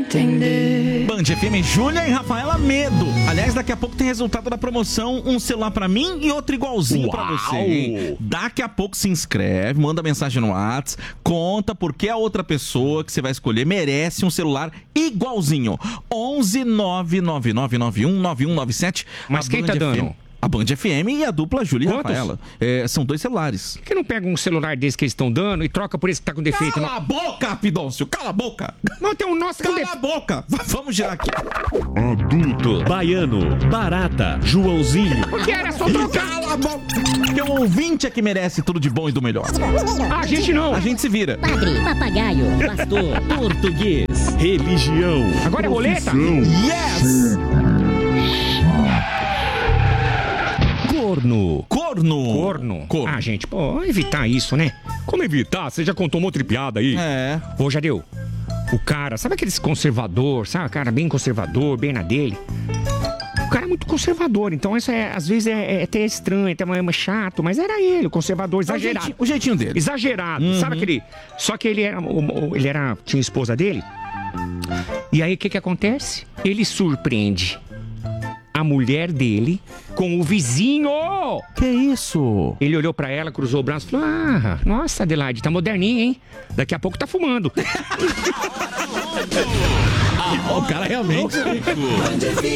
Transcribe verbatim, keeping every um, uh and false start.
entender. Band F M, Júlia e Rafaela Medo. Aliás, daqui a pouco tem resultado da promoção, um celular pra mim e outro igualzinho. Uau. Pra você, hein? Daqui a pouco se inscreve, manda mensagem no WhatsApp, conta porque a outra pessoa que você vai escolher merece um celular igualzinho. onze nove nove nove nove um nove um nove sete. Mas quem tá dando? A Band F M e a dupla Júlia e Rafaela. É, são dois celulares. Por que não pega um celular desse que eles estão dando e troca por esse que tá com defeito? Cala não? a boca, Pidôncio! Cala a boca! Não, tem um nosso Cala a boca! Vamos girar aqui. Adulto, Baiano, Barata, Joãozinho. Porque era só trocar. Cala a boca! Porque o ouvinte é que merece tudo de bom e do melhor. A gente não. A gente se vira. Padre, papagaio, pastor, português, religião. Agora é roleta? Yes! Corno. Corno. Corno. Corno. Ah, gente, pô, evitar isso, né? Como evitar? Você já contou uma outra piada aí? É. Ô, Jadeu, o cara, sabe aqueles conservador, sabe? O cara bem conservador, bem na dele. O cara é muito conservador, então isso é, às vezes é, é até estranho, até é chato, mas era ele, o conservador exagerado. O jeitinho, o jeitinho dele. Exagerado, Uhum. sabe aquele... Só que ele era, ele era, tinha a esposa dele, e aí o que que acontece? Ele surpreende a mulher dele com o vizinho. Que isso? Ele olhou pra ela, cruzou o braço e falou: ah, nossa, Adelaide, tá moderninha, hein? Daqui a pouco tá fumando. O cara realmente...